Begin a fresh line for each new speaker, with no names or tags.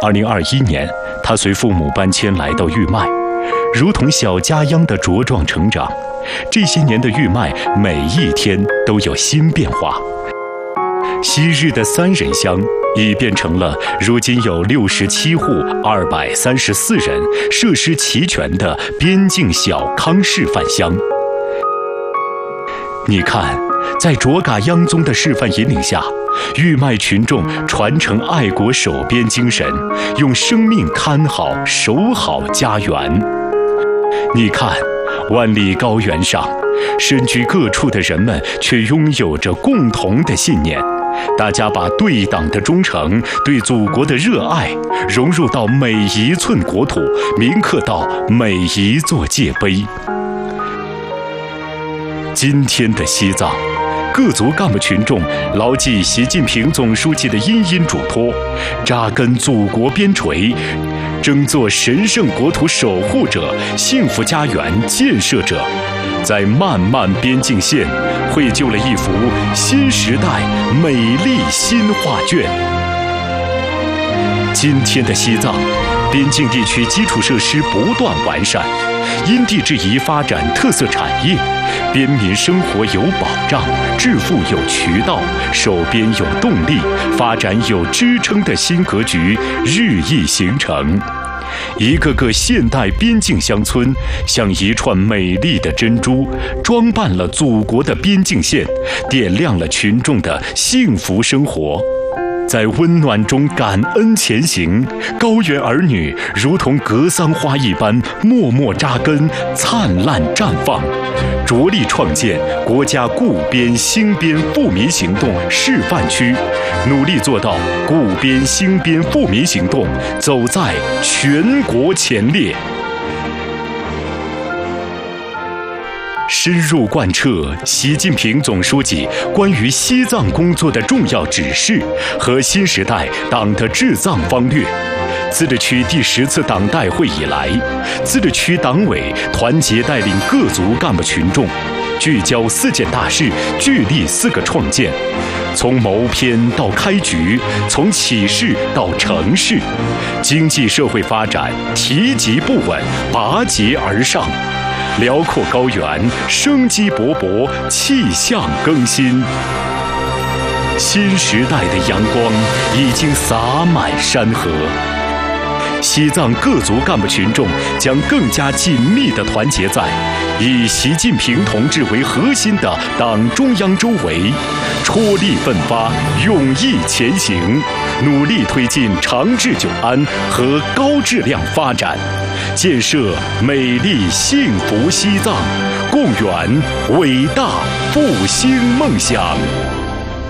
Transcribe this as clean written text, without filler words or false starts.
2021年，他随父母搬迁来到玉麦，如同小家秧的茁壮成长。这些年的玉麦，每一天都有新变化。昔日的3人乡已变成了如今有67户234人，设施齐全的边境小康示范乡。你看，在卓嘎央宗的示范引领下，玉麦群众传承爱国守边精神，用生命看好守好家园。你看，万里高原上，身居各处的人们却拥有着共同的信念，大家把对党的忠诚、对祖国的热爱融入到每一寸国土，铭刻到每一座界碑。今天的西藏，各族干部群众牢记习近平总书记的殷殷嘱托，扎根祖国边陲，争做神圣国土守护者、幸福家园建设者，在漫漫边境线绘就了一幅新时代美丽新画卷。今天的西藏，边境地区基础设施不断完善，因地制宜发展特色产业，边民生活有保障，致富有渠道，守边有动力，发展有支撑的新格局日益形成。一个个现代边境乡村，像一串美丽的珍珠，装扮了祖国的边境线，点亮了群众的幸福生活。在温暖中感恩前行，高原儿女如同格桑花一般默默扎根，灿烂绽放，着力创建国家固边兴边富民行动示范区，努力做到固边兴边富民行动走在全国前列。深入贯彻习近平总书记关于西藏工作的重要指示和新时代党的治藏方略，自治区第10次党代会以来，自治区党委团结带领各族干部群众，聚焦4件大事，聚力4个创建，从谋篇到开局，从起事到成事，经济社会发展提及不稳，拔节而上。辽阔高原，生机勃勃，气象更新。新时代的阳光已经洒满山河。西藏各族干部群众将更加紧密地团结在以习近平同志为核心的党中央周围，踔厉奋发，勇毅前行，努力推进长治久安和高质量发展，建设美丽幸福西藏，共圆伟大复兴梦想。